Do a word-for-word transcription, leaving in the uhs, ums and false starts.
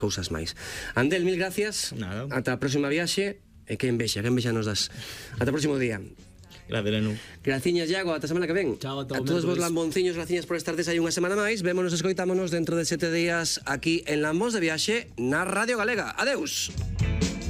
cousas máis. Andel, mil gracias. Nada. Ata a próxima viaxe. E que envexa, que envexa nos das. Ata o próximo día. Gracias, Lenu. Graciñas, Iago, ata a semana que ven. Chao, ata a o todos vos mércores. lambonciños, graciñas por estar aí unha semana máis. Vémonos, escoitámonos dentro de sete días aquí en Lambos de Viaxe na Radio Galega. Adeus.